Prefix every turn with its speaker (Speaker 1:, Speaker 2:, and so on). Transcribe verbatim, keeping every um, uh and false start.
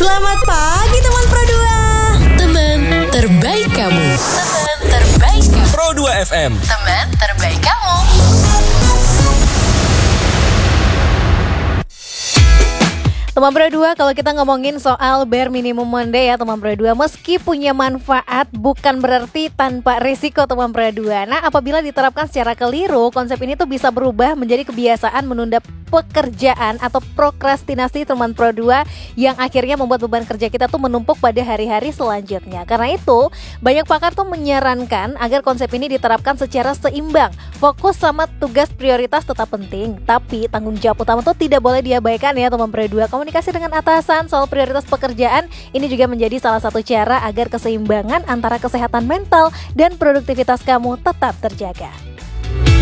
Speaker 1: Selamat pagi teman Pro dua.
Speaker 2: Teman terbaik kamu. Teman terbaik kamu.
Speaker 3: Pro dua F M.
Speaker 2: Teman terbaik kamu.
Speaker 4: Teman Pro dua, kalau kita ngomongin soal bare minimum Monday ya teman Pro dua, meski punya manfaat bukan berarti tanpa risiko teman Pro dua. Nah, apabila diterapkan secara keliru, konsep ini tuh bisa berubah menjadi kebiasaan menunda pekerjaan atau prokrastinasi teman Pro dua yang akhirnya membuat beban kerja kita tuh menumpuk pada hari-hari selanjutnya. Karena itu, banyak pakar tuh menyarankan agar konsep ini diterapkan secara seimbang. Fokus sama tugas prioritas tetap penting, tapi tanggung jawab utama tuh tidak boleh diabaikan ya teman Pro dua. Komunikasi dengan atasan soal prioritas pekerjaan ini juga menjadi salah satu cara agar keseimbangan antara kesehatan mental dan produktivitas kamu tetap terjaga.